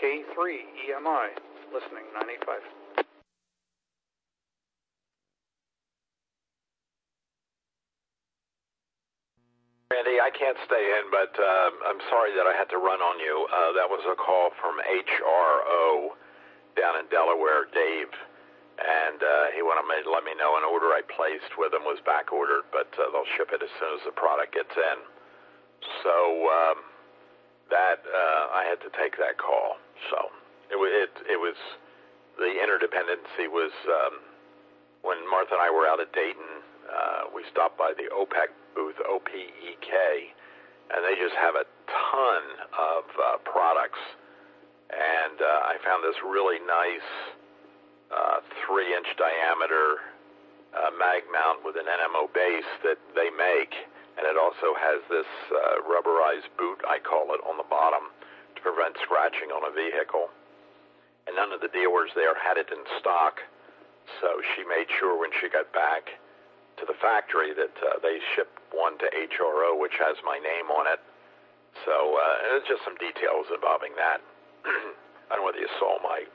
K3EMI, listening, 985. Randy, I can't stay in, but I'm sorry that I had to run on you. That was a call from HRO down in Delaware, Dave, and he wanted me to let me know an order I placed with him was back ordered, but they'll ship it as soon as the product gets in. So I had to take that call. So it was the interdependency was when Martha and I were out at Dayton. We stopped by the OPEC booth, OPEK, and they just have a ton of products. And I found this really nice 3-inch diameter mag mount with an NMO base that they make, and it also has this rubberized boot, I call it, on the bottom to prevent scratching on a vehicle. And none of the dealers there had it in stock, so she made sure when she got back to the factory that they shipped one to HRO, which has my name on it. So it's just some details involving that. I don't know whether you saw my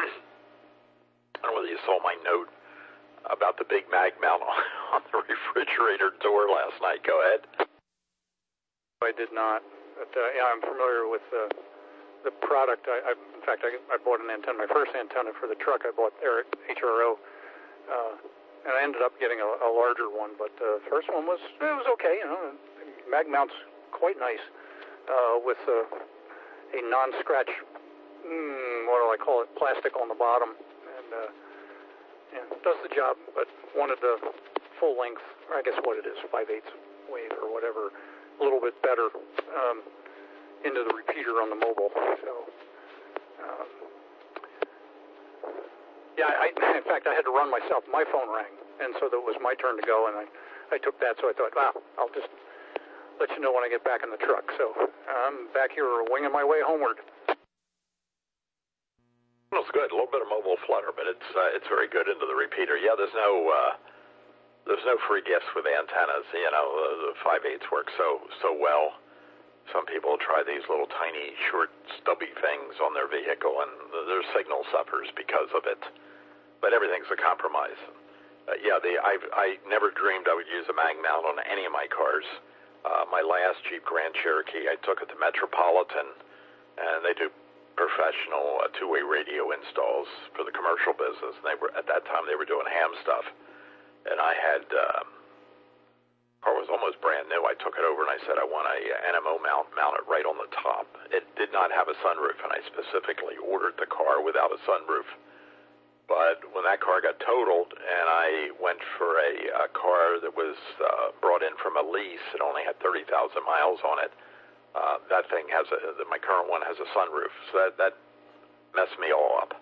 note about the big mag mount on the refrigerator door last night. Go ahead. I did not, but yeah, I'm familiar with the product. In fact, I bought an antenna. My first antenna for the truck I bought there at HRO. And I ended up getting a larger one, but the first one was okay. You know, mag mount's quite nice with a non-scratch, what do I call it, plastic on the bottom, and it does the job. But wanted the full length, or I guess what it is, 5/8 weight or whatever, a little bit better into the repeater on the mobile. So. Yeah, in fact, I had to run myself. My phone rang, and so it was my turn to go, and I took that. So I thought, wow, I'll just let you know when I get back in the truck. So I'm back here winging my way homeward. Well, it's good. A little bit of mobile flutter, but it's very good into the repeater. Yeah, there's no free gifts with antennas. You know, the 5/8 work so well. Some people try these little tiny, short, stubby things on their vehicle, and their signal suffers because of it. But everything's a compromise. I never dreamed I would use a mag mount on any of my cars. My last Jeep Grand Cherokee, I took it to Metropolitan, and they do professional two-way radio installs for the commercial business. And at that time they were doing ham stuff, and I had. Car was almost brand new. I took it over and I said I want a NMO mounted right on the top. It did not have a sunroof, and I specifically ordered the car without a sunroof. But when that car got totaled and I went for a car that was brought in from a lease, it only had 30,000 miles on it. That thing my current one has a sunroof, so that messed me all up.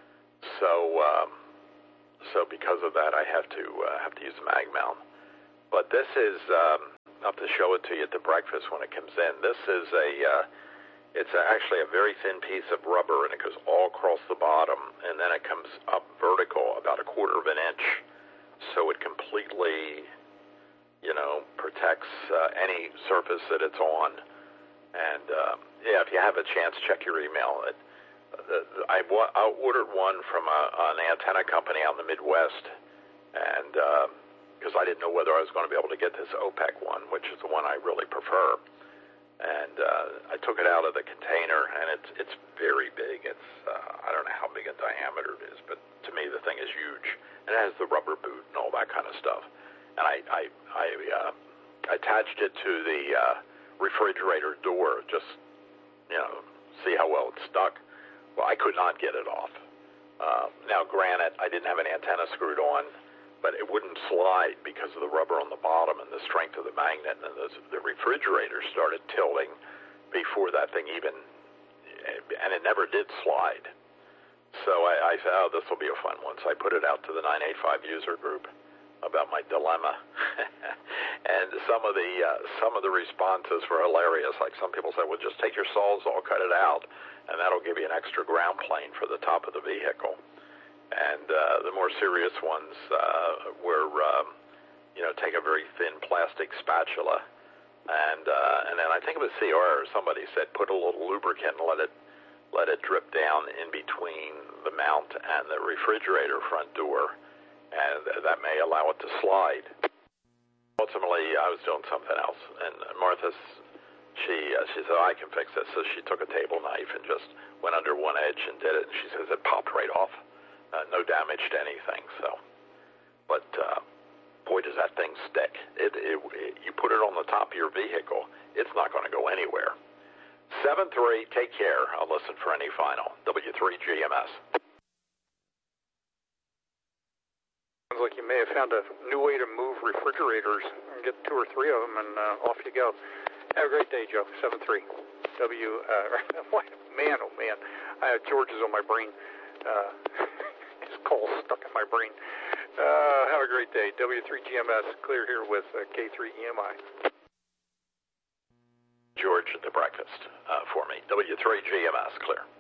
So because of that, I have to use the mag mount. But this is, I'll have to show it to you at the breakfast when it comes in. This is it's actually a very thin piece of rubber, and it goes all across the bottom, and then it comes up vertical about 1/4 of an inch, so it completely, protects any surface that it's on. And, if you have a chance, check your email. I ordered one from an antenna company out in the Midwest, and because I didn't know whether I was going to be able to get this OPEC one, which is the one I really prefer. And I took it out of the container, and it's very big. It's I don't know how big a diameter it is, but to me the thing is huge. And it has the rubber boot and all that kind of stuff. And I attached it to the refrigerator door, just see how well it stuck. Well, I could not get it off. Now, granted, I didn't have an antenna screwed on, but it wouldn't slide because of the rubber on the bottom and the strength of the magnet. And the refrigerator started tilting before that thing even, and it never did slide. So I said, oh, this will be a fun one. So I put it out to the 985 user group about my dilemma. And some of the responses were hilarious. Like some people said, well, just take your Sawzall, cut it out, and that'll give you an extra ground plane for the top of the vehicle. And the more serious ones were, take a very thin plastic spatula, and then I think it was CR or somebody said put a little lubricant and let it let it drip down in between the mount and the refrigerator front door, and that may allow it to slide. Ultimately, I was doing something else, and Martha, she said, I can fix this. So she took a table knife and just went under one edge and did it, and she says it popped right off. No damage to anything. So, but boy, does that thing stick. You put it on the top of your vehicle, it's not going to go anywhere. 7-3, take care. I'll listen for any final. W3GMS. Sounds like you may have found a new way to move refrigerators and get 2 or 3 of them, and off you go. Have a great day, Joe. 7-3. Man, oh man, I have George's on my brain. His call stuck in my brain. Have a great day. W3GMS, clear here with K3EMI. George at the breakfast for me. W3GMS, clear.